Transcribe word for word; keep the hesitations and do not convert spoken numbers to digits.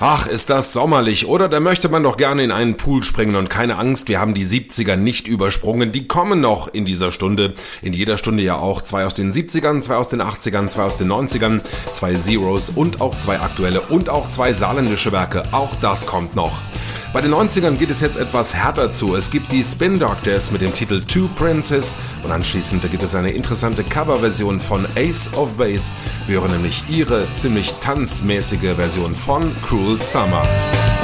Ach, ist das sommerlich, oder? Da möchte man doch gerne in einen Pool springen und keine Angst, wir haben die siebziger nicht übersprungen, die kommen noch in dieser Stunde. In jeder Stunde ja auch zwei aus den siebzigern, zwei aus den achtzigern, zwei aus den neunzigern, zwei Zeros und auch zwei aktuelle und auch zwei saarländische Werke, auch das kommt noch. Bei den neunzigern geht es jetzt etwas härter zu. Es gibt die Spin Doctors mit dem Titel Two Princes und anschließend gibt es eine interessante Coverversion von Ace of Base. Wir hören nämlich ihre ziemlich tanzmäßige Version von Cruel Summer.